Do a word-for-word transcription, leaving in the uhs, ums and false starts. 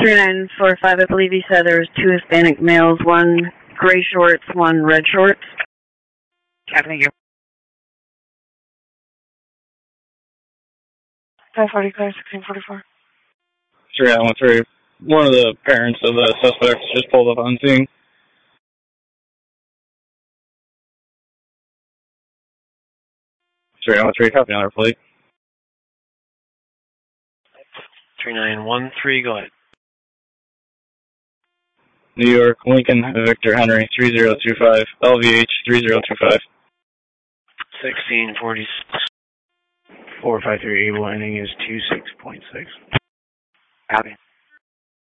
three nine four five, I believe he said there was two Hispanic males, one gray shorts, one red shorts. Happening here. five forty, clear, sixteen forty-four. three nine one three. One of the parents of the suspects just pulled up on scene. three nine one three, copy on our plate. three nine one three, go ahead. New York, Lincoln, Victor Henry, three zero two five, L V H three zero two five. sixteen forty-six. four five three, able ending is two six point six. Copy.